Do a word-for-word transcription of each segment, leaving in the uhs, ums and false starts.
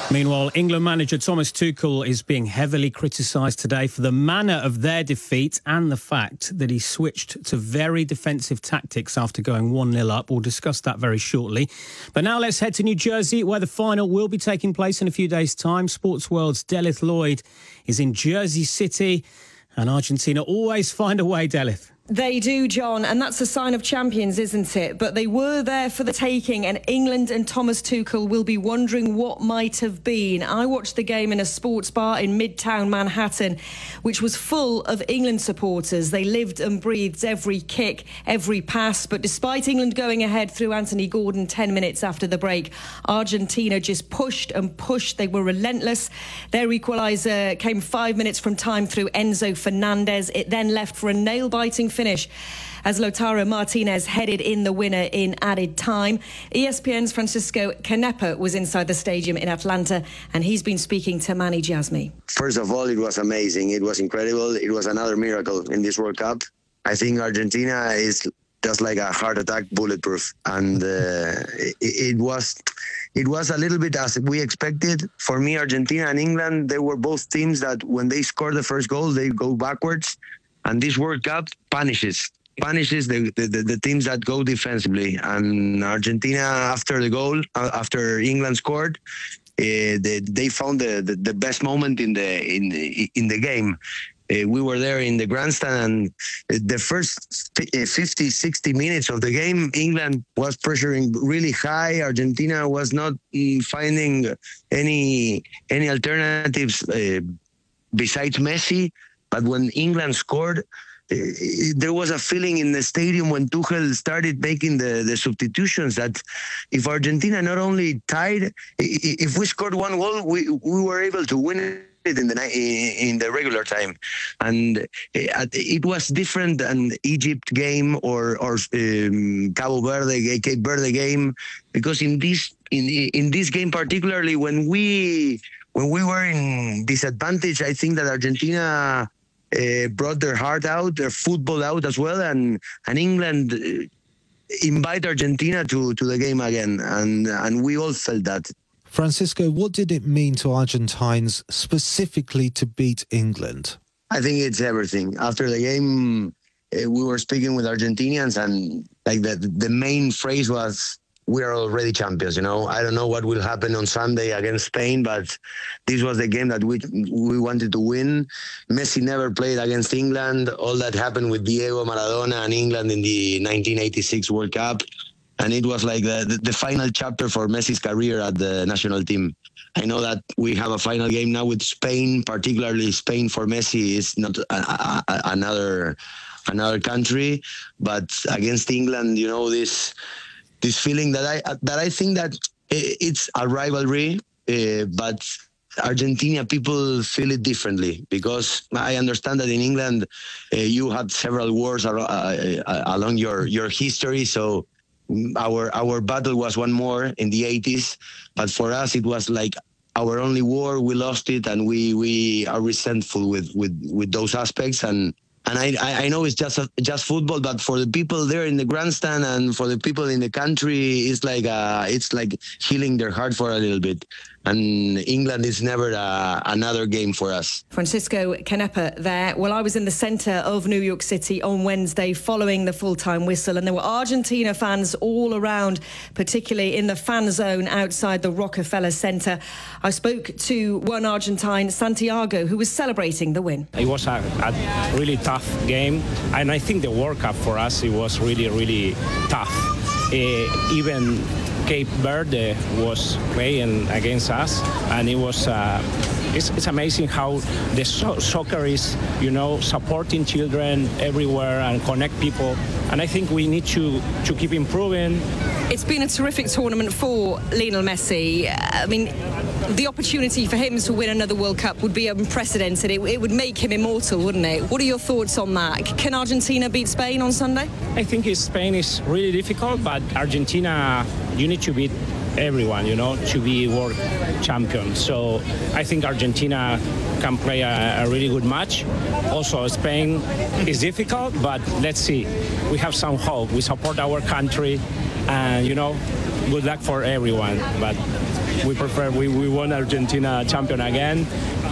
Meanwhile, England manager Thomas Tuchel is being heavily criticised today for the manner of their defeat and the fact that he switched to very defensive tactics after going one nil up. We'll discuss that very shortly. But now let's head to New Jersey, where the final will be taking place in a few days' time. Sports World's Delith Lloyd is in Jersey City, and Argentina always find a way, Delith. They do, John, and that's a sign of champions, isn't it? But they were there for the taking, and England and Thomas Tuchel will be wondering what might have been. I watched the game in a sports bar in Midtown Manhattan, which was full of England supporters. They lived and breathed every kick, every pass. But despite England going ahead through Anthony Gordon ten minutes after the break, Argentina just pushed and pushed. They were relentless. Their equaliser came five minutes from time through Enzo Fernandez. It then left for a nail-biting finish as Lautaro Martinez headed in the winner in added time. E S P N's Francisco Canepa was inside the stadium in Atlanta, and he's been speaking to Manny Jasmi. First of all, it was amazing. It was incredible. It was another miracle in this World Cup. I think Argentina is just like a heart attack, bulletproof. And uh, it, it was it was a little bit as we expected. For me, Argentina and England, they were both teams that when they score the first goal, they go backwards. And this World Cup punishes punishes the, the, the teams that go defensively. And Argentina, after the goal, uh, after England scored, uh, they, they found the, the, the best moment in the in the, in the game. Uh, we were there in the grandstand, and the first fifty, sixty minutes of the game, England was pressuring really high. Argentina was not mm, finding any any alternatives uh, besides Messi. But when England scored, there was a feeling in the stadium when Tuchel started making the, the substitutions that if Argentina not only tied, if we scored one goal, we, we were able to win it in the in the regular time. And it was different than Egypt game or or um, Cabo Verde, Cape Verde game, because in this in in this game particularly, when we when we were in disadvantage, I think that Argentina Uh, brought their heart out, their football out as well, and and England uh, invite Argentina to, to the game again, and and we all felt that. Francisco, what did it mean to Argentines specifically to beat England? I think it's everything. After the game, uh, we were speaking with Argentinians, and like the the main phrase was, "We are already champions." You know, I don't know what will happen on Sunday against Spain, but this was the game that we we wanted to win. Messi never played against England. All that happened with Diego Maradona and England in the nineteen eighty-six World Cup, and it was like the, the, the final chapter for Messi's career at the national team. I know that we have a final game now with Spain, particularly Spain for Messi is not a, a, a, another another country, but against England, you know, this. This feeling that I that I think that it's a rivalry, uh, but Argentina people feel it differently, because I understand that in England uh, you had several wars ar- uh, along your, your history, so our our battle was one more in the eighties, but for us it was like our only war. We lost it, and we, we are resentful with, with, with those aspects. And And I, I know it's just a, just football, but for the people there in the grandstand and for the people in the country, it's like uh, it's like healing their heart for a little bit. And England is never uh, another game for us. Francisco Canepa there. Well, I was in the centre of New York City on Wednesday following the full-time whistle, and there were Argentina fans all around, particularly in the fan zone outside the Rockefeller Center. I spoke to one Argentine, Santiago, who was celebrating the win. It was a, a really tough game, and I think the World Cup for us, it was really, really tough. Uh, even Cape Verde was playing against us, and it was uh, it's, it's amazing how the so- soccer is, you know, supporting children everywhere and connect people. And I think we need to, to keep improving. It's been a terrific tournament for Lionel Messi. I mean, the opportunity for him to win another World Cup would be unprecedented. It, it would make him immortal, wouldn't it? What are your thoughts on that? Can Argentina beat Spain on Sunday? I think Spain is really difficult, but Argentina, you need to beat everyone, you know, to be world champion. So I think Argentina can play a, a really good match. Also, Spain is difficult, but let's see. We have some hope. We support our country, and, you know, good luck for everyone. But we prefer we, we want Argentina champion again.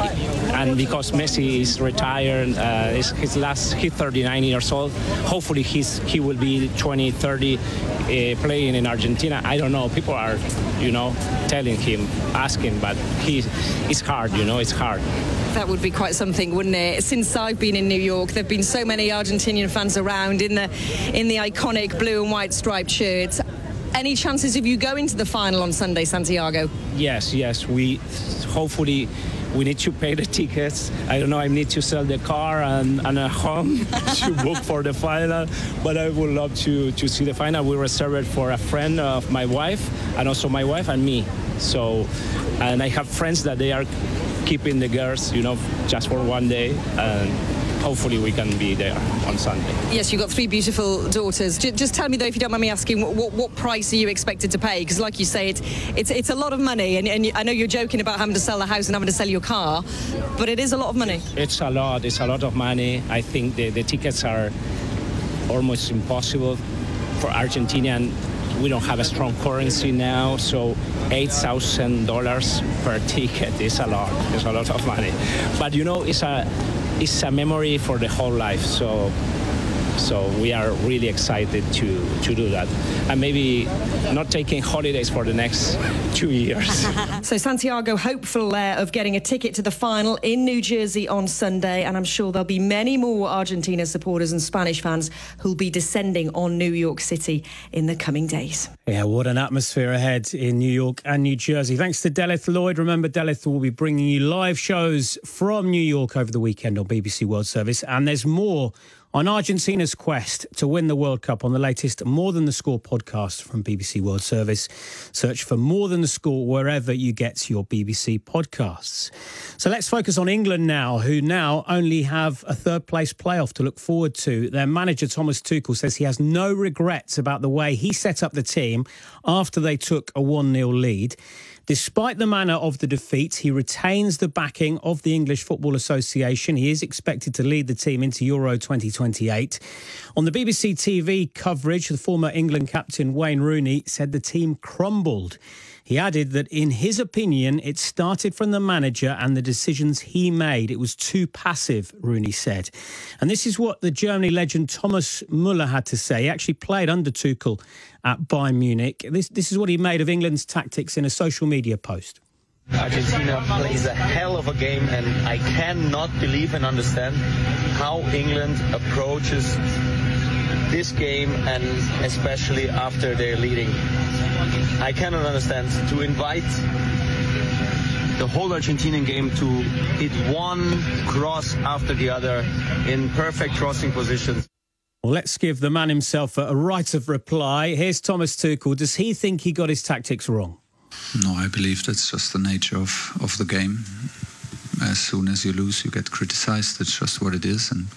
And because Messi is retired, uh, is his last, he's thirty-nine years old. Hopefully he's he will be twenty, thirty uh, playing in Argentina. I don't know. People are, you know, telling him, asking, but he, it's hard, you know, it's hard. That would be quite something, wouldn't it? Since I've been in New York, there have been so many Argentinian fans around in the in the iconic blue and white striped shirts. Any chances of you going to the final on Sunday, Santiago? Yes, yes. We hopefully we need to pay the tickets. I don't know. I need to sell the car and, and a home to book for the final. But I would love to to see the final. We reserved it for a friend of my wife, and also my wife and me. So, and I have friends that they are keeping the girls, you know, just for one day, and hopefully we can be there on Sunday. Yes, you've got three beautiful daughters. J- just tell me, though, if you don't mind me asking, what, what, what price are you expected to pay? Because, like you say, it's it's it's a lot of money, and, and I know you're joking about having to sell the house and having to sell your car, but it is a lot of money. It's a lot. It's a lot of money. I think the, the tickets are almost impossible for Argentinian. We don't have a strong currency now, so eight thousand dollars per ticket is a lot. It's a lot of money. But, you know, it's a it's a memory for the whole life. So so we are really excited to, to do that. And maybe not taking holidays for the next two years. So Santiago hopeful there of getting a ticket to the final in New Jersey on Sunday, and I'm sure there'll be many more Argentina supporters and Spanish fans who'll be descending on New York City in the coming days. Yeah, what an atmosphere ahead in New York and New Jersey. Thanks to Delith Lloyd. Remember, Delith will be bringing you live shows from New York over the weekend on B B C World Service. And there's more on Argentina's quest to win the World Cup on the latest More Than the Score podcast from B B C World Service. Search for More Than the Score wherever you get your B B C podcasts. So let's focus on England now, who now only have a third-place playoff to look forward to. Their manager, Thomas Tuchel, says he has no regrets about the way he set up the team after they took a one nil lead. Despite the manner of the defeat, he retains the backing of the English Football Association. He is expected to lead the team into Euro twenty twenty-eight. On the B B C T V coverage, the former England captain Wayne Rooney said the team crumbled. He added that, in his opinion, it started from the manager and the decisions he made. It was too passive, Rooney said. And this is what the Germany legend Thomas Müller had to say. He actually played under Tuchel at Bayern Munich. This, this is what he made of England's tactics in a social media post. Argentina plays a hell of a game, and I cannot believe and understand how England approaches this game, and especially after they're leading. I cannot understand to invite the whole Argentinian game to hit one cross after the other in perfect crossing positions. Well, let's give the man himself a, a right of reply. Here's Thomas Tuchel. Does he think he got his tactics wrong? No, I believe that's just the nature of, of the game. As soon as you lose, you get criticized. That's just what it is. And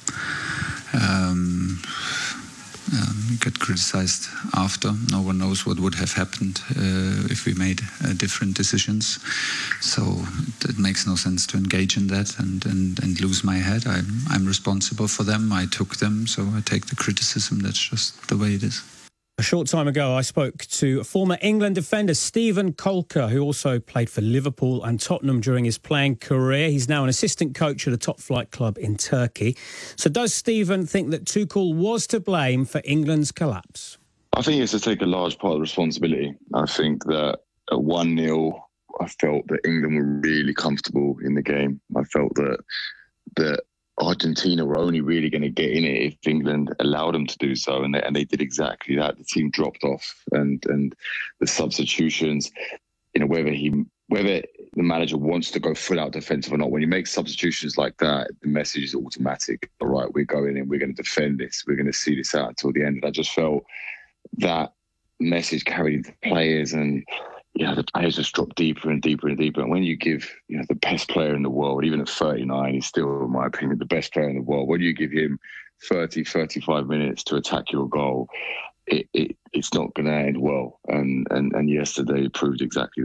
um, um, you get criticized after. No one knows what would have happened uh, if we made uh, different decisions. So it, it makes no sense to engage in that and, and, and lose my head. I'm, I'm responsible for them. I took them, so I take the criticism. That's just the way it is. A short time ago, I spoke to former England defender Steven Kolka, who also played for Liverpool and Tottenham during his playing career. He's now an assistant coach at a top-flight club in Turkey. So does Steven think that Tuchel was to blame for England's collapse? I think he has to take a large part of the responsibility. I think that at one nil, I felt that England were really comfortable in the game. I felt that that Argentina were only really going to get in it if England allowed them to do so, and they, and they did exactly that. The team dropped off, and and the substitutions, you know, whether he whether the manager wants to go full out defensive or not, when you make substitutions like that, the message is automatic. All right, we're going in, we're going to defend this, we're going to see this out until the end. And I just felt that message carried into players, and you know, the players just drop deeper and deeper and deeper. And when you give, you know, the best player in the world, even at thirty-nine, he's still, in my opinion, the best player in the world. When you give him thirty, thirty-five minutes to attack your goal, it, it it's not going to end well. And, and and yesterday proved exactly that.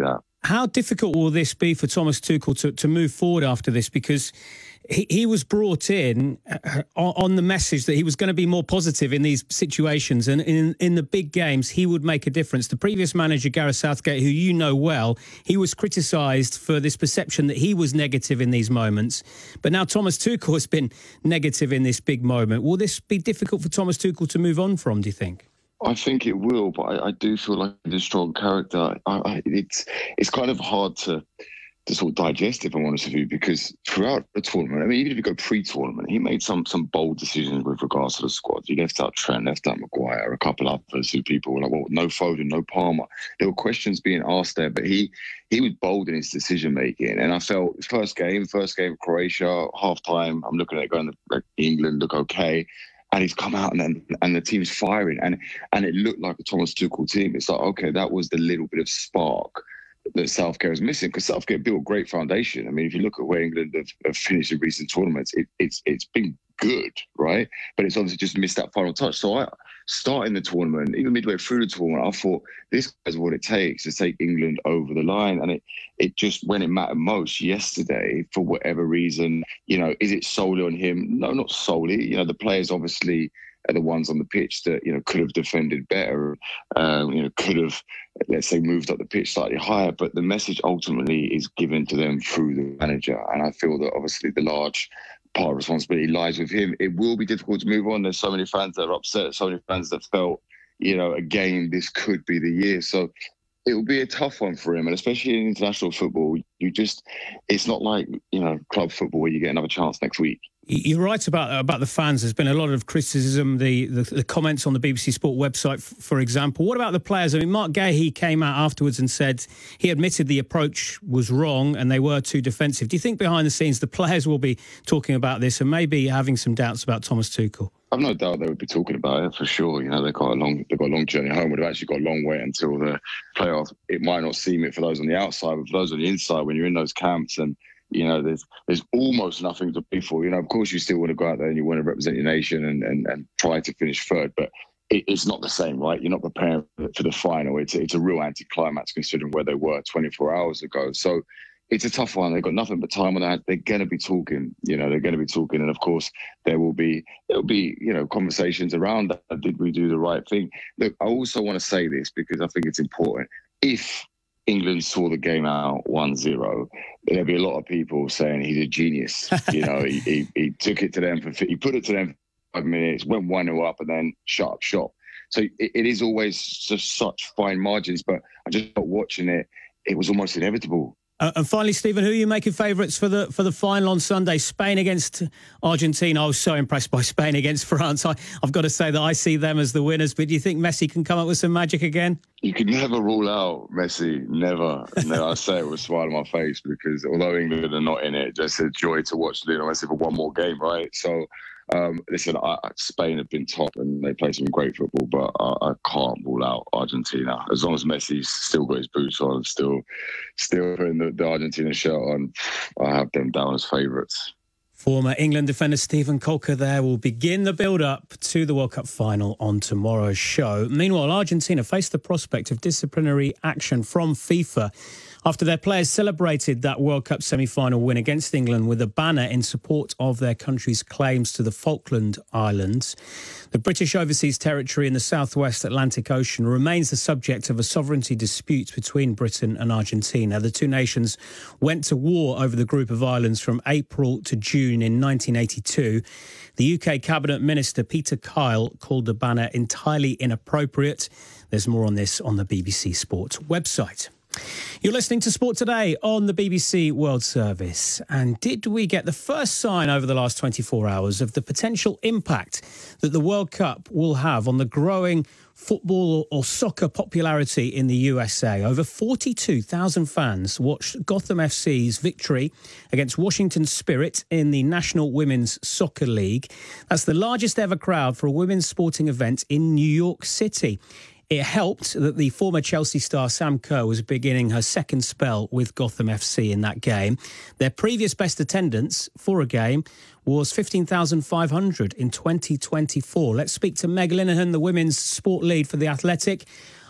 How difficult will this be for Thomas Tuchel to, to move forward after this? Because he, he was brought in on the message that he was going to be more positive in these situations, and in, in the big games, he would make a difference. The previous manager, Gareth Southgate, who you know well, he was criticised for this perception that he was negative in these moments. But now Thomas Tuchel has been negative in this big moment. Will this be difficult for Thomas Tuchel to move on from, do you think? I think it will, but I, I do feel like he's a strong character. I, I, it's it's kind of hard to to sort of digest, if I'm honest with you, because throughout the tournament, I mean, even if you go pre-tournament, he made some some bold decisions with regards to the squad. He left out Trent, left out Maguire, a couple others who people were like, well, no Foden, no Palmer. There were questions being asked there, but he he was bold in his decision-making. And I felt first game, first game of Croatia, half-time, I'm looking at it going, like, England look okay. And he's come out and then, and the team's firing. And, and it looked like a Thomas Tuchel team. It's like, okay, that was the little bit of spark that Southgate was missing, because Southgate built a great foundation. I mean, if you look at where England have, have finished in recent tournaments, it, it's it's been good, right? But it's obviously just missed that final touch. So I, starting the tournament, even midway through the tournament, I thought this is what it takes to take England over the line. And it, it just, when it mattered most yesterday, for whatever reason, you know, is it solely on him? No, not solely. You know, the players obviously are the ones on the pitch that, you know, could have defended better, um, you know, could have, let's say, moved up the pitch slightly higher. But the message ultimately is given to them through the manager. And I feel that obviously the large part of responsibility lies with him. It will be difficult to move on. There's so many fans that are upset, so many fans that felt, you know, again, this could be the year. So it will be a tough one for him. And especially in international football, you just, it's not like, you know, club football where you get another chance next week. You're right about about the fans. There's been a lot of criticism, the, the, the comments on the B B C Sport website, f- for example. What about the players? I mean, Mark Gahey came out afterwards and said he admitted the approach was wrong and they were too defensive. Do you think behind the scenes the players will be talking about this and maybe having some doubts about Thomas Tuchel? I've no doubt they would be talking about it for sure. You know, they've got a long, they've got a long journey home. They've actually got a long way until the playoffs. It might not seem it for those on the outside, but for those on the inside, when you're in those camps and, you know, there's there's almost nothing to play for. You know, of course, you still want to go out there and you want to represent your nation and, and, and try to finish third, but it, it's not the same, right? You're not preparing for the final. It's, it's a real anticlimax considering where they were twenty-four hours ago. So it's a tough one. They've got nothing but time on that. They're going to be talking, you know, they're going to be talking. And of course, there will be, there will be, you know, conversations around that. Did we do the right thing? Look, I also want to say this because I think it's important. If England saw the game out one zero, there'd be a lot of people saying he's a genius. You know, he, he he took it to them for, he put it to them for five minutes, went one nil up and then shut up shop. So it, it is always just such fine margins, but I just thought watching it, it was almost inevitable. Uh, and finally, Stephen, who are you making favourites for the for the final on Sunday? Spain against Argentina. I was so impressed by Spain against France. I, I've got to say that I see them as the winners. But do you think Messi can come up with some magic again? You can never rule out Messi. Never. Never. I say it with a smile on my face because although England are not in it, just a joy to watch Lionel Messi for one more game, right? So, um, listen, I, Spain have been top and they play some great football, but I, I can't rule out Argentina. As long as Messi's still got his boots on, still still putting the, the Argentina shirt on, I have them down as favourites. Former England defender Stephen Colker there will begin the build-up to the World Cup final on tomorrow's show. Meanwhile, Argentina faced the prospect of disciplinary action from FIFA after their players celebrated that World Cup semi-final win against England with a banner in support of their country's claims to the Falkland Islands. The British overseas territory in the southwest Atlantic Ocean remains the subject of a sovereignty dispute between Britain and Argentina. The two nations went to war over the group of islands from April to June in nineteen eighty-two. The U K Cabinet Minister Peter Kyle called the banner entirely inappropriate. There's more on this on the B B C Sport website. You're listening to Sport Today on the B B C World Service. And did we get the first sign over the last twenty-four hours of the potential impact that the World Cup will have on the growing football or soccer popularity in the U S A? Over forty-two thousand fans watched Gotham F C's victory against Washington Spirit in the National Women's Soccer League. That's the largest ever crowd for a women's sporting event in New York City. It helped that the former Chelsea star Sam Kerr was beginning her second spell with Gotham F C in that game. Their previous best attendance for a game was fifteen thousand five hundred in twenty twenty-four. Let's speak to Meg Linehan, the women's sport lead for The Athletic,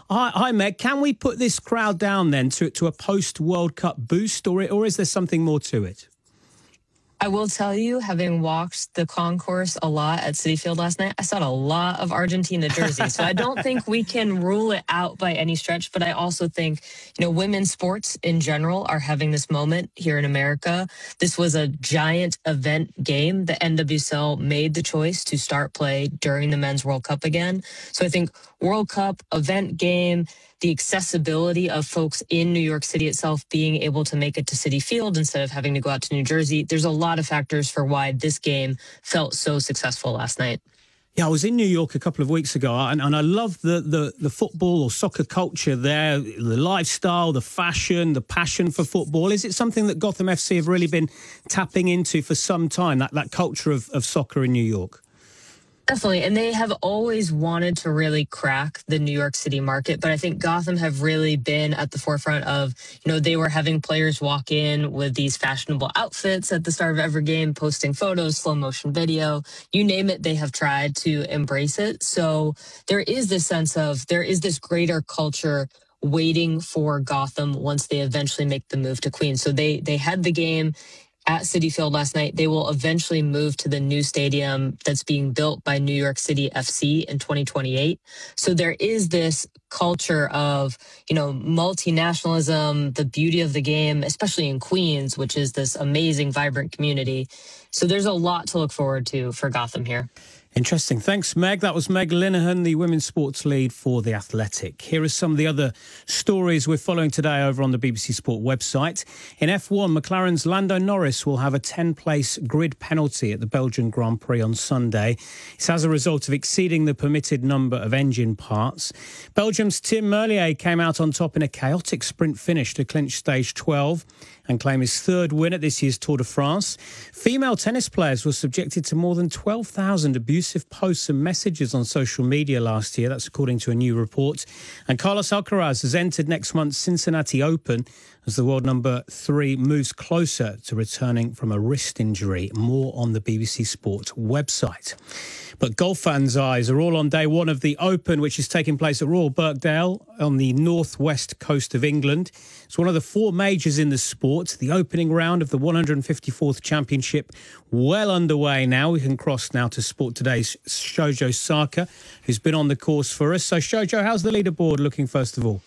Hi, hi, Meg. Can we put this crowd down then to, to a post-World Cup boost, or, or is there something more to it? I will tell you, having walked the concourse a lot at Citi Field last night, I saw a lot of Argentina jerseys. So I don't think we can rule it out by any stretch. But I also think, you know, women's sports in general are having this moment here in America. This was a giant event game. The N W S L made the choice to start play during the Men's World Cup again. So I think World Cup, event game, the accessibility of folks in New York City itself being able to make it to Citi Field instead of having to go out to New Jersey. There's a lot of factors for why this game felt so successful last night. Yeah, I was in New York a couple of weeks ago, and, and I love the, the, the football or soccer culture there, the lifestyle, the fashion, the passion for football. Is it something that Gotham F C have really been tapping into for some time, that, that culture of, of soccer in New York? Definitely. And they have always wanted to really crack the New York City market. But I think Gotham have really been at the forefront of, you know, they were having players walk in with these fashionable outfits at the start of every game, posting photos, slow motion video, you name it, they have tried to embrace it. So there is this sense of there is this greater culture waiting for Gotham once they eventually make the move to Queens. So they they had the game at Citi Field last night. They will eventually move to the new stadium that's being built by New York City F C in twenty twenty-eight. So there is this culture of, you know, multinationalism, the beauty of the game, especially in Queens, which is this amazing, vibrant community. So there's a lot to look forward to for Gotham here. Interesting. Thanks, Meg. That was Meg Linehan, the women's sports lead for The Athletic. Here are some of the other stories we're following today over on the B B C Sport website. In F one, McLaren's Lando Norris will have a ten-place grid penalty at the Belgian Grand Prix on Sunday. It's as a result of exceeding the permitted number of engine parts. Belgium's Tim Merlier came out on top in a chaotic sprint finish to clinch stage twelve and claim his third win at this year's Tour de France. Female tennis players were subjected to more than twelve thousand abusive posts and messages on social media last year. That's according to a new report. And Carlos Alcaraz has entered next month's Cincinnati Open as the world number three moves closer to returning from a wrist injury. More on the B B C Sport website. But golf fans' eyes are all on day one of the Open, which is taking place at Royal Birkdale on the northwest coast of England. It's one of the four majors in the sport. The opening round of the one hundred fifty-fourth Championship well underway now. We can cross now to Sport Today's Shojo Saka, who's been on the course for us. So, Shojo, how's the leaderboard looking, first of all?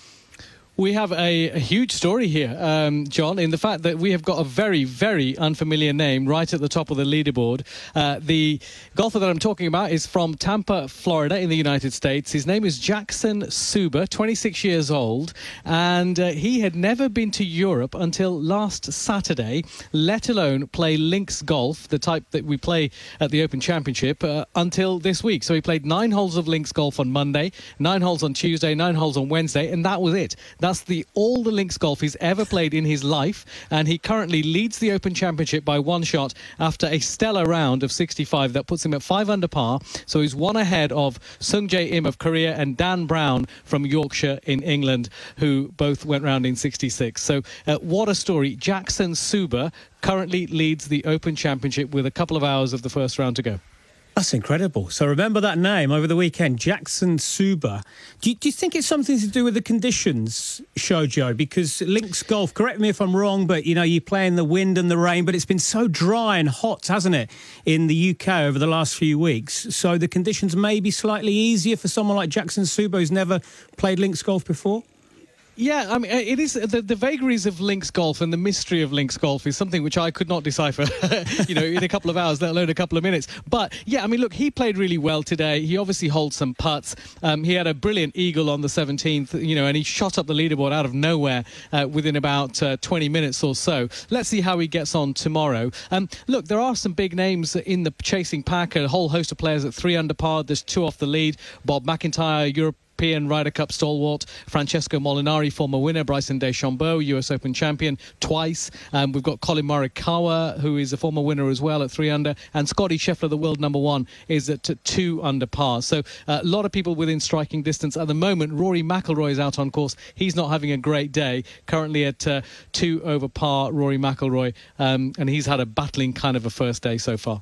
We have a, a huge story here, um, John, in the fact that we have got a very, very unfamiliar name right at the top of the leaderboard. Uh, the golfer that I'm talking about is from Tampa, Florida, in the United States. His name is Jackson Suber, twenty-six years old, and uh, he had never been to Europe until last Saturday, let alone play links golf, the type that we play at the Open Championship, uh, until this week. So he played nine holes of links golf on Monday, nine holes on Tuesday, nine holes on Wednesday, and that was it. That That's the all the links golf he's ever played in his life, and he currently leads the Open Championship by one shot after a stellar round of sixty-five that puts him at five under par. So he's one ahead of Sung Jae Im of Korea and Dan Brown from Yorkshire in England, who both went round in sixty-six. So uh, what a story. Jackson Suber currently leads the Open Championship with a couple of hours of the first round to go. That's incredible. So remember that name over the weekend, Jackson Suber. Do you, do you think it's something to do with the conditions, Shojo? Because links golf, correct me if I'm wrong, but, you know, you play in the wind and the rain, but it's been so dry and hot, hasn't it, in the U K over the last few weeks. So the conditions may be slightly easier for someone like Jackson Suber who's never played links golf before? Yeah, I mean, it is the, the vagaries of links golf and the mystery of links golf is something which I could not decipher, you know, in a couple of hours, let alone a couple of minutes. But yeah, I mean, look, he played really well today. He obviously holds some putts. Um, he had a brilliant eagle on the seventeenth, you know, and he shot up the leaderboard out of nowhere uh, within about uh, twenty minutes or so. Let's see how he gets on tomorrow. Um, look, there are some big names in the chasing pack, a whole host of players at three under par. There's two off the lead. Bob McIntyre, Europe. European Ryder Cup stalwart, Francesco Molinari, former winner, Bryson DeChambeau, U S Open champion twice. Um, we've got Colin Morikawa, who is a former winner as well at three under, and Scotty Scheffler, the world number one, is at two under par. So uh, a lot of people within striking distance at the moment. Rory McIlroy is out on course. He's not having a great day. Currently at uh, two over par, Rory McIlroy, um, and he's had a battling kind of a first day so far.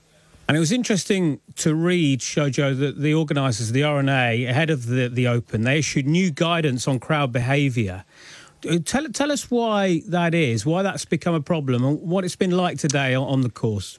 And it was interesting to read, Shojo, that the organisers, the R N A, ahead of the, the Open, they issued new guidance on crowd behaviour. Tell, tell us why that is, why that's become a problem, and what it's been like today on the course.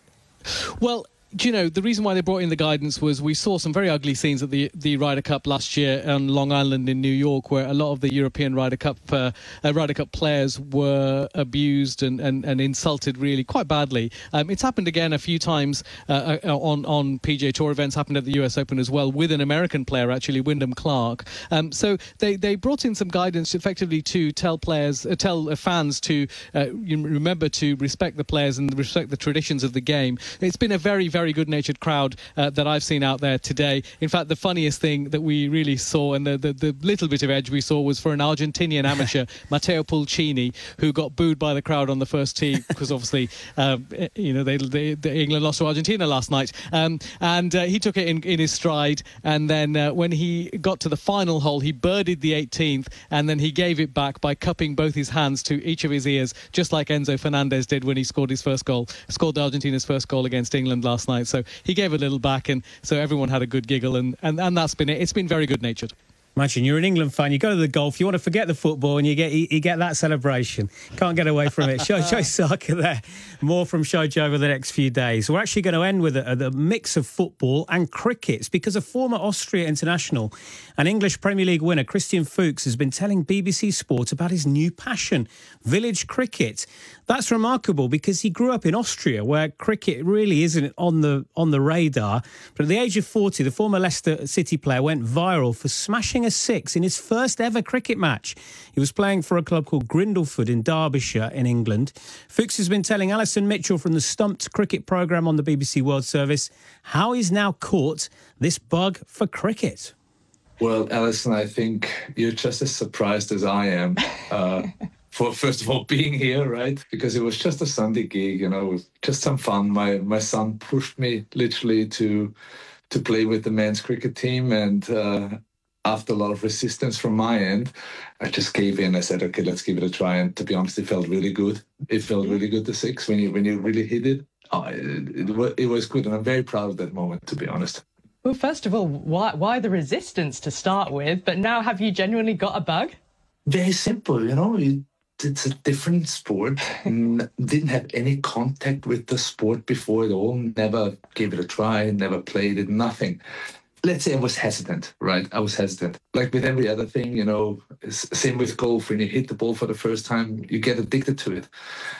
Well, do you know, the reason why they brought in the guidance was we saw some very ugly scenes at the the Ryder Cup last year on Long Island in New York, where a lot of the European Ryder Cup uh, uh, Ryder Cup players were abused and, and, and insulted really quite badly. Um, it's happened again a few times uh, on, on P G A Tour events, happened at the U S Open as well, with an American player, actually, Wyndham Clark. Um, so they, they brought in some guidance effectively to tell players, uh, tell fans to uh, remember to respect the players and respect the traditions of the game. It's been a very, very very good-natured crowd uh, that I've seen out there today. In fact, the funniest thing that we really saw, and the, the, the little bit of edge we saw, was for an Argentinian amateur, Matteo Pulcini, who got booed by the crowd on the first tee because obviously, um, you know, they, they, they, England lost to Argentina last night. Um, and uh, he took it in, in his stride. And then uh, when he got to the final hole, he birdied the eighteenth, and then he gave it back by cupping both his hands to each of his ears, just like Enzo Fernandez did when he scored his first goal, scored Argentina's first goal against England last night. So he gave a little back, and so everyone had a good giggle, and, and, and that's been it. It's been very good-natured. Imagine you're an England fan, you go to the golf, you want to forget the football, and you get you, you get that celebration. Can't get away from it. Shojo Saka there. More from Shojo over the next few days. We're actually going to end with a, a mix of football and cricket, because a former Austria international and English Premier League winner, Christian Fuchs, has been telling B B C Sport about his new passion, village cricket. That's remarkable because he grew up in Austria, where cricket really isn't on the on the radar. But at the age of forty, the former Leicester City player went viral for smashing a six in his first ever cricket match. He was playing for a club called Grindleford in Derbyshire in England. Fuchs has been telling Alison Mitchell from the Stumped cricket programme on the B B C World Service how he's now caught this bug for cricket. Well, Alison, I think you're just as surprised as I am. Uh, For first of all being here, right? Because it was just a Sunday gig, you know, just some fun. My my son pushed me literally to to play with the men's cricket team, and uh, after a lot of resistance from my end, I just gave in. I said, okay, let's give it a try. And to be honest, it felt really good. It felt really good, the six, when you when you really hit it. Oh, it, it, it was good, and I'm very proud of that moment, to be honest. Well, first of all, why why the resistance to start with? But now, have you genuinely got a bug? Very simple, you know. You, It's a different sport. Didn't have any contact with the sport before at all. Never gave it a try, never played it, nothing. Let's say I was hesitant, right? I was hesitant. Like with every other thing, you know, same with golf. When you hit the ball for the first time, you get addicted to it.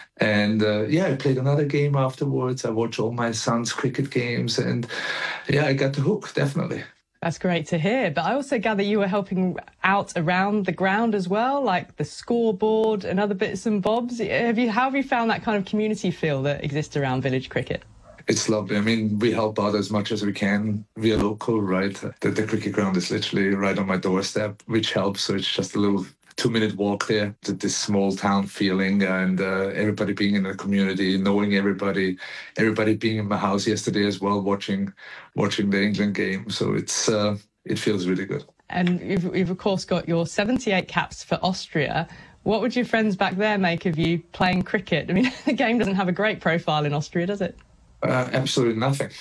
And uh, yeah, I played another game afterwards. I watched all my son's cricket games, and yeah, I got the hook, definitely. That's great to hear. But I also gather you were helping out around the ground as well, like the scoreboard and other bits and bobs. Have you, how have you found that kind of community feel that exists around village cricket? It's lovely. I mean, we help out as much as we can. We are local, right? The, the cricket ground is literally right on my doorstep, which helps. So it's just a little two-minute walk there to this small town feeling, and uh, everybody being in the community, knowing everybody, everybody being in my house yesterday as well, watching watching the England game. So it's uh, it feels really good. And you've, you've, of course, got your seventy-eight caps for Austria. What would your friends back there make of you playing cricket? I mean, the game doesn't have a great profile in Austria, does it? Uh, absolutely nothing.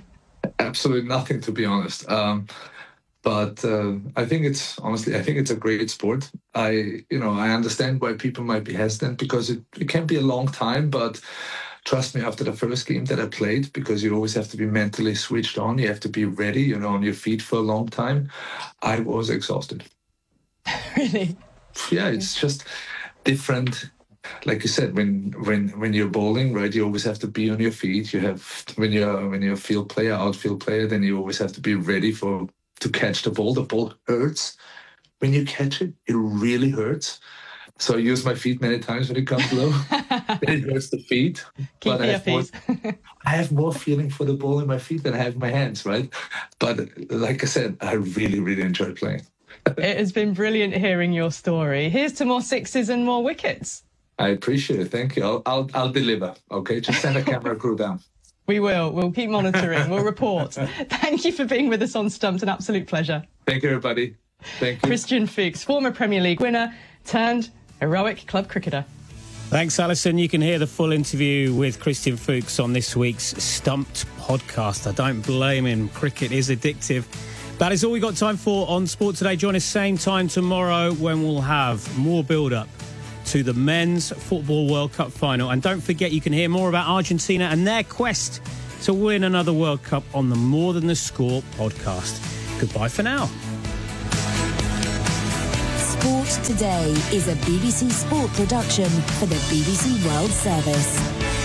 Absolutely nothing, to be honest. Um, But uh, I think it's, honestly, I think it's a great sport. I, you know, I understand why people might be hesitant, because it, it can be a long time, but trust me, after the first game that I played, because you always have to be mentally switched on, you have to be ready, you know, on your feet for a long time, I was exhausted. Really? Yeah, it's just different. Like you said, when when when you're bowling, right, you always have to be on your feet. You have, when you're when you're a field player, outfield player, then you always have to be ready for to catch the ball. The ball hurts. When you catch it, it really hurts. So I use my feet many times when it comes low. It hurts the feet. Keep but I have, feet. more, I have more feeling for the ball in my feet than I have in my hands, right? But like I said, I really, really enjoy playing. It has been brilliant hearing your story. Here's to more sixes and more wickets. I appreciate it. Thank you. I'll, I'll, I'll deliver. Okay, just send a camera crew down. We will. We'll keep monitoring. We'll report. Thank you for being with us on Stumped. An absolute pleasure. Thank you, everybody. Thank you. Christian Fuchs, former Premier League winner turned heroic club cricketer. Thanks, Alison. You can hear the full interview with Christian Fuchs on this week's Stumped podcast. I don't blame him. Cricket is addictive. That is all we got time for on Sport Today. Join us same time tomorrow when we'll have more build-up to the Men's Football World Cup final. And don't forget, you can hear more about Argentina and their quest to win another World Cup on the More Than the Score podcast. Goodbye for now. Sport Today is a B B C Sport production for the B B C World Service.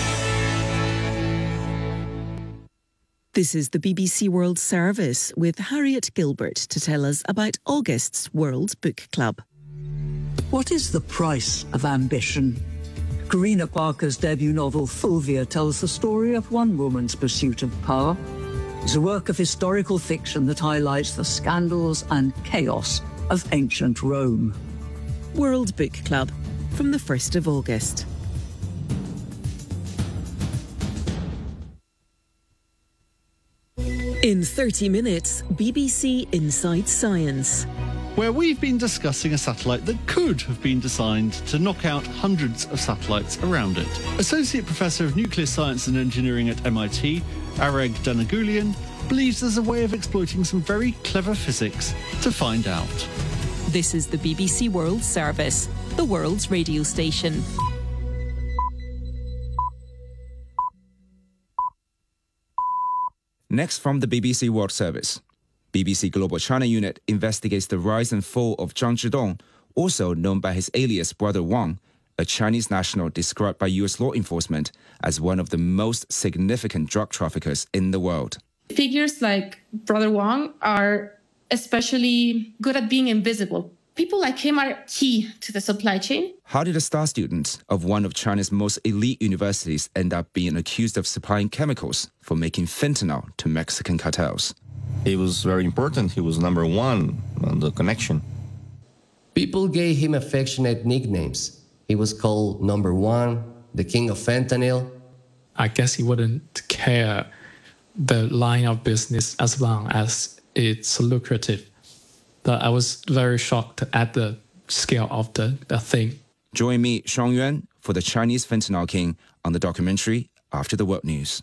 This is the B B C World Service with Harriet Gilbert to tell us about August's World Book Club. What is the price of ambition? Karina Parker's debut novel Fulvia tells the story of one woman's pursuit of power. It's a work of historical fiction that highlights the scandals and chaos of ancient Rome. World Book Club from the first of August. In thirty minutes, B B C Inside Science. Where we've been discussing a satellite that could have been designed to knock out hundreds of satellites around it. Associate Professor of Nuclear Science and Engineering at M I T, Areg Danagulian, believes there's a way of exploiting some very clever physics to find out. This is the B B C World Service, the world's radio station. Next from the B B C World Service. B B C Global China Unit investigates the rise and fall of Zhang Zhidong, also known by his alias Brother Wang, a Chinese national described by U S law enforcement as one of the most significant drug traffickers in the world. Figures like Brother Wang are especially good at being invisible. People like him are key to the supply chain. How did a star student of one of China's most elite universities end up being accused of supplying chemicals for making fentanyl to Mexican cartels? He was very important. He was number one on the connection. People gave him affectionate nicknames. He was called Number One, the King of Fentanyl. I guess he wouldn't care the line of business as long as it's lucrative. But I was very shocked at the scale of the, the thing. Join me, Sean Yuan, for the Chinese Fentanyl King on the documentary After the World News.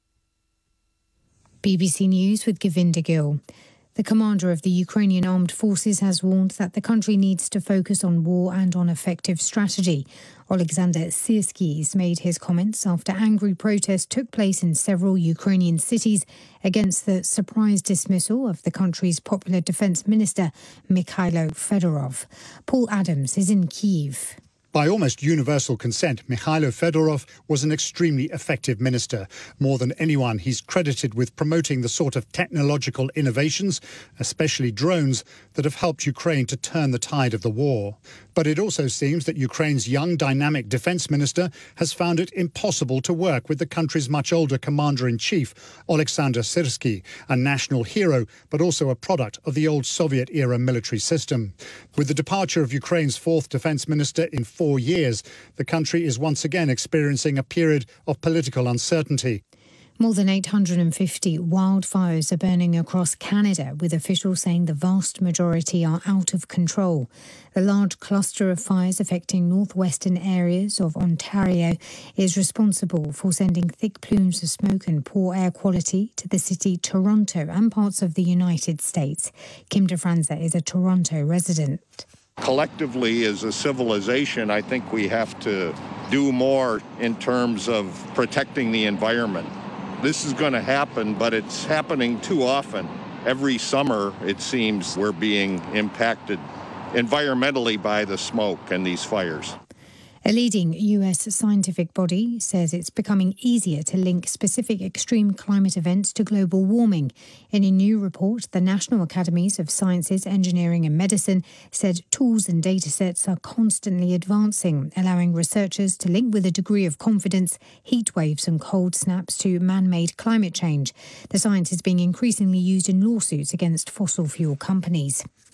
B B C News with Govinda Gill. The commander of the Ukrainian Armed Forces has warned that the country needs to focus on war and on effective strategy. Oleksandr Syrskyi made his comments after angry protests took place in several Ukrainian cities against the surprise dismissal of the country's popular defence minister, Mikhailo Fedorov. Paul Adams is in Kyiv. By almost universal consent, Mikhailo Fedorov was an extremely effective minister. More than anyone, he's credited with promoting the sort of technological innovations, especially drones, that have helped Ukraine to turn the tide of the war. But it also seems that Ukraine's young, dynamic defence minister has found it impossible to work with the country's much older commander-in-chief, Oleksandr Syrskyi, a national hero, but also a product of the old Soviet-era military system. With the departure of Ukraine's fourth defence minister in four Four years, the country is once again experiencing a period of political uncertainty. More than eight hundred fifty wildfires are burning across Canada, with officials saying the vast majority are out of control. The large cluster of fires affecting northwestern areas of Ontario is responsible for sending thick plumes of smoke and poor air quality to the city Toronto and parts of the United States. Kim de Franza is a Toronto resident. Collectively, as a civilization, I think we have to do more in terms of protecting the environment. This is going to happen, but it's happening too often. Every summer, it seems, we're being impacted environmentally by the smoke and these fires. A leading U S scientific body says it's becoming easier to link specific extreme climate events to global warming. In a new report, the National Academies of Sciences, Engineering and Medicine said tools and data sets are constantly advancing, allowing researchers to link with a degree of confidence heat waves and cold snaps to man-made climate change. The science is being increasingly used in lawsuits against fossil fuel companies.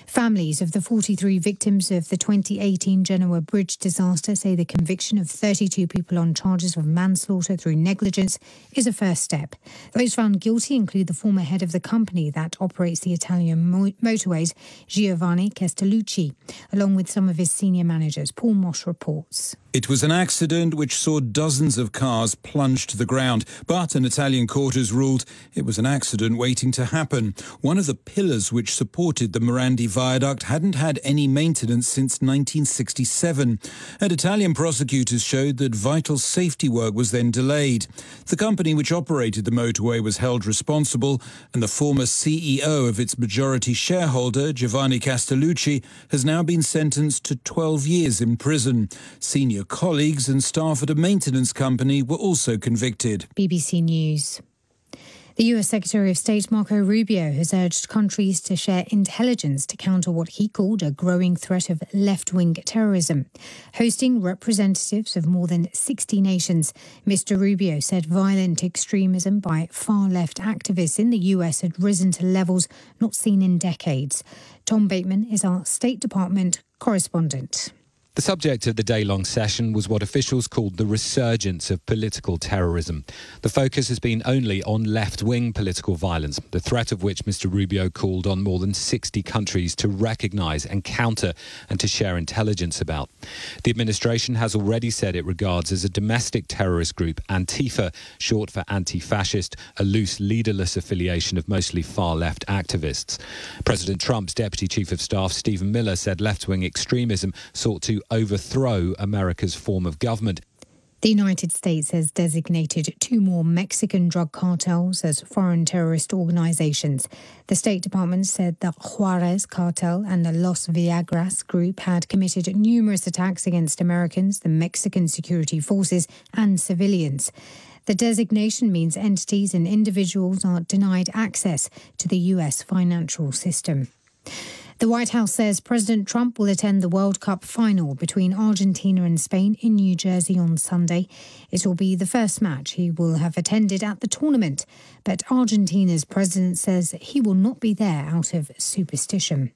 Families of the forty-three victims of the twenty eighteen Genoa bridge disaster say the conviction of thirty-two people on charges of manslaughter through negligence is a first step. Those found guilty include the former head of the company that operates the Italian mo- motorways, Giovanni Castellucci, along with some of his senior managers. Paul Moss reports. It was an accident which saw dozens of cars plunge to the ground, but an Italian court has ruled it was an accident waiting to happen. One of the pillars which supported the Morandi viaduct hadn't had any maintenance since nineteen sixty-seven, and Italian prosecutors showed that vital safety work was then delayed. The company which operated the motorway was held responsible, and the former C E O of its majority shareholder, Giovanni Castellucci, has now been sentenced to twelve years in prison. Senior colleagues and staff at a maintenance company were also convicted. B B C News. The U S Secretary of State Marco Rubio has urged countries to share intelligence to counter what he called a growing threat of left-wing terrorism. Hosting representatives of more than sixty nations, Mister Rubio said violent extremism by far-left activists in the U S had risen to levels not seen in decades. Tom Bateman is our State Department correspondent. The subject of the day-long session was what officials called the resurgence of political terrorism. The focus has been only on left-wing political violence, the threat of which Mister Rubio called on more than sixty countries to recognise and counter and to share intelligence about. The administration has already said it regards as a domestic terrorist group Antifa, short for anti-fascist, a loose, leaderless affiliation of mostly far-left activists. President Trump's Deputy Chief of Staff, Stephen Miller, said left-wing extremism sought to overthrow America's form of government. The United States has designated two more Mexican drug cartels as foreign terrorist organizations. The State Department said the Juarez cartel and the Los Viagras group had committed numerous attacks against Americans, the Mexican security forces, and civilians. The designation means entities and individuals are denied access to the U S financial system. The White House says President Trump will attend the World Cup final between Argentina and Spain in New Jersey on Sunday. It will be the first match he will have attended at the tournament, but Argentina's president says he will not be there out of superstition.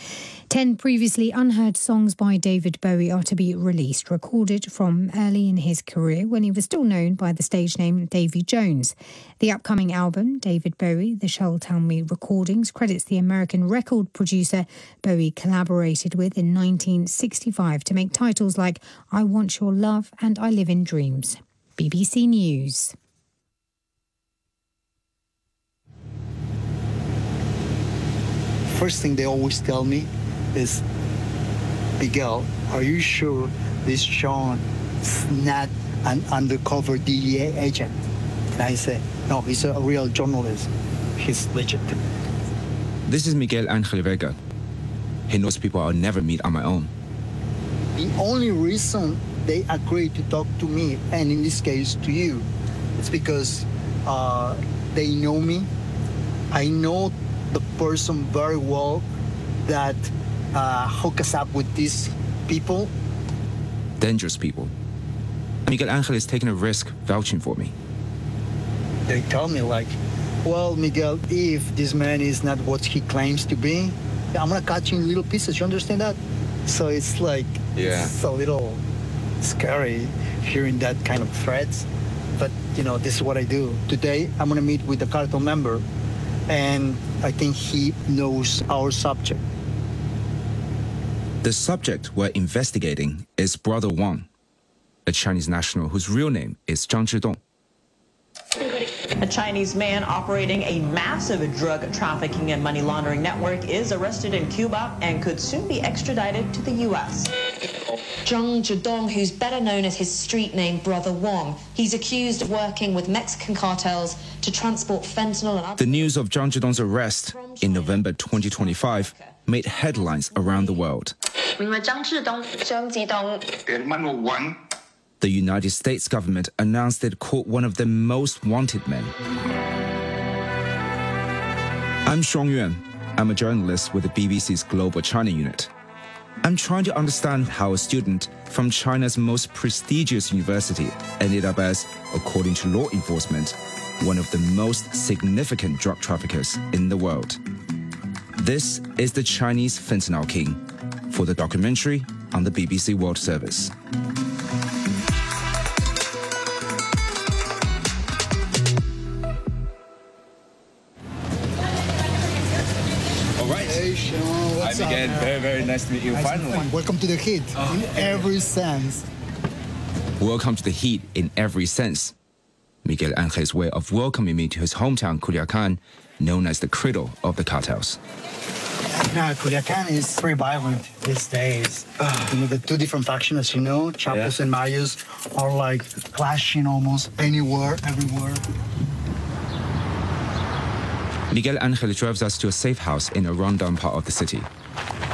Ten previously unheard songs by David Bowie are to be released, recorded from early in his career when he was still known by the stage name Davy Jones. The upcoming album, David Bowie, The Shall Tell Me Recordings, credits the American record producer Bowie collaborated with in nineteen sixty-five to make titles like I Want Your Love and I Live in Dreams. B B C News. First thing they always tell me is, Miguel, are you sure this Sean is not an undercover D E A agent? And I say, no, he's a real journalist. He's legit. This is Miguel Angel Vega. He knows people I'll never meet on my own. The only reason they agreed to talk to me, and in this case to you, is because uh, they know me. I know the person very well that uh, hook us up with these people. Dangerous people. Miguel Angel is taking a risk vouching for me. They tell me like, well, Miguel, if this man is not what he claims to be, I'm gonna cut you in little pieces, you understand that? So it's like, yeah. It's a little scary hearing that kind of threats. But, you know, this is what I do. Today, I'm gonna meet with the cartel member, and I think he knows our subject. The subject we're investigating is Brother Wang, a Chinese national whose real name is Zhang Zhidong. A Chinese man operating a massive drug trafficking and money laundering network is arrested in Cuba and could soon be extradited to the U S. Zhang Zhidong, who's better known as his street name Brother Wang, he's accused of working with Mexican cartels to transport fentanyl and other... The news of Zhang Zhidong's arrest in November twenty twenty-five made headlines around the world. The United States government announced it caught one of the most wanted men. I'm Xiong Yuan. I'm a journalist with the B B C's Global China unit. I'm trying to understand how a student from China's most prestigious university ended up as, according to law enforcement, one of the most significant drug traffickers in the world. This is the Chinese fentanyl king, for the documentary on the B B C World Service. All right. Hey, Sean, what's Hi, Miguel. up? Very, very nice to meet you. Nice Finally. to- Welcome to the heat, Oh, in yeah. every sense. Welcome to the heat in every sense. Miguel Angel's way of welcoming me to his hometown, Culiacan, known as the cradle of the cartels. Now, Culiacan is pretty violent these days. You know, the two different factions, as you know, Chapos Yeah. and Mayos, are like clashing almost anywhere, everywhere. Miguel Angel drives us to a safe house in a rundown part of the city.